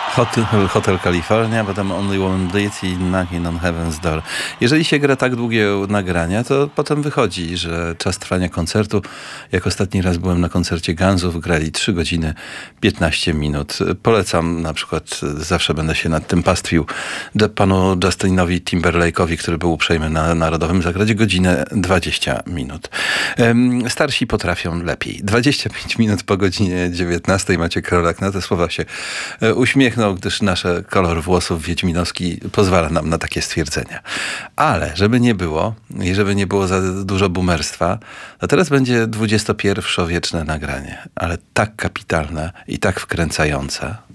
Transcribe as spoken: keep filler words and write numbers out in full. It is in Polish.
Hotel, Hotel California, potem Only One Bleeds i Knocking on Heaven's Door. Jeżeli się gra tak długie nagrania, to potem wychodzi, że czas trwania koncertu, jak ostatni raz byłem na koncercie Gunsów, grali trzy godziny piętnaście minut. Polecam na przykład, zawsze będę się nad tym pastwił, panu Justinowi Timberlake'owi, który był uprzejmy na Narodowym Zagradzie, godzinę dwadzieścia minut. Starsi potrafią lepiej. dwadzieścia pięć minut po godzinie dziewiętnastej Maciek Krolak na te słowa się uśmiechnął, gdyż nasze kolor włosów wiedźminowski pozwala nam na takie stwierdzenia. Ale żeby nie było i żeby nie było za dużo boomerstwa, to teraz będzie dwudziestopierwowieczne nagranie, ale tak kapitalne i tak wkręcające,